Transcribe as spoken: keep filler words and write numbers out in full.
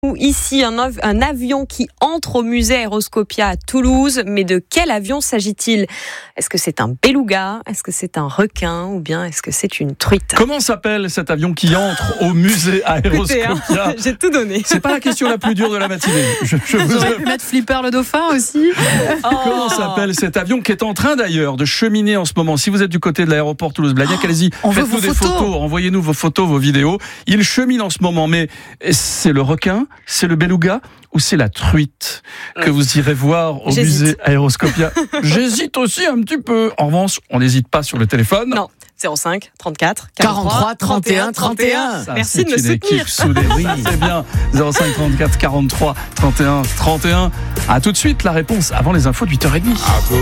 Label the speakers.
Speaker 1: Ici, un, av- un avion qui entre au musée Aéroscopia à Toulouse. Mais de quel avion s'agit-il ? Est-ce que c'est un beluga ? Est-ce que c'est un requin ? Ou bien est-ce que c'est une truite ?
Speaker 2: Comment s'appelle cet avion qui entre au musée Aéroscopia ?
Speaker 1: Écoutez, hein, j'ai tout donné.
Speaker 2: C'est pas la question la plus dure de la matinée. Je, je
Speaker 3: Vous
Speaker 2: vous
Speaker 3: auriez pu mettre Flipper le dauphin aussi.
Speaker 1: Oh.
Speaker 2: Comment s'appelle cet avion qui est en train d'ailleurs de cheminer en ce moment ? Si vous êtes du côté de l'aéroport Toulouse-Blagnac,
Speaker 3: Oh,
Speaker 2: allez-y,
Speaker 3: on veut
Speaker 2: faites-nous
Speaker 3: vos
Speaker 2: des
Speaker 3: photos.
Speaker 2: photos, envoyez-nous vos photos, vos vidéos. Il chemine en ce moment, mais c'est le requin, c'est le beluga ou c'est la truite que vous irez voir au
Speaker 1: J'hésite.
Speaker 2: musée Aéroscopia ? J'hésite aussi un petit peu. En revanche, on n'hésite pas sur le téléphone.
Speaker 1: Non, zéro cinq, trente-quatre,
Speaker 3: quarante-trois, trente et un, trente et un.
Speaker 2: Ça,
Speaker 1: Merci de me
Speaker 2: c'est une
Speaker 1: soutenir.
Speaker 2: équipe soudée. Oui, c'est bien. zéro cinq, trente-quatre, quarante-trois, trente et un, trente et un. À tout de suite, la réponse avant les infos de huit heures trente.